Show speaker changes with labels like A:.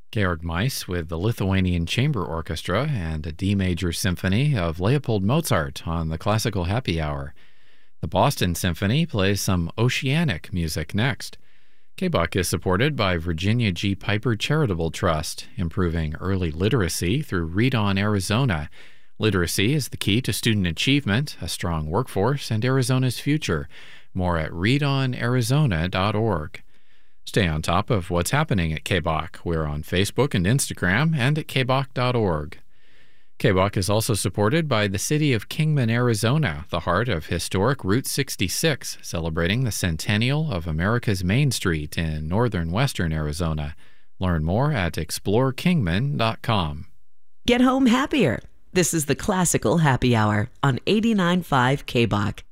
A: Georg Mayss with the Lithuanian Chamber Orchestra and a D Major Symphony of Leopold Mozart on the Classical Happy Hour. The Boston Symphony plays some oceanic music next. KBUK is supported by Virginia G. Piper Charitable Trust, improving early literacy through Read On Arizona. Literacy is the key to student achievement, a strong workforce, and Arizona's future. More at readonarizona.org. Stay on top of what's happening at KBUK. We're on Facebook and Instagram and at kbuk.org. KBUK is also supported by the city of Kingman, Arizona, the heart of historic Route 66, celebrating the centennial of America's Main Street in northern western Arizona. Learn more at explorekingman.com.
B: Get home happier. This is the Classical Happy Hour on 89.5 KBUK.